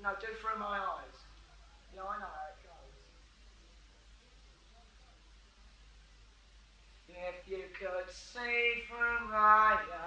No, do Through My Eyes. Yeah, I know how it goes. If you could see through my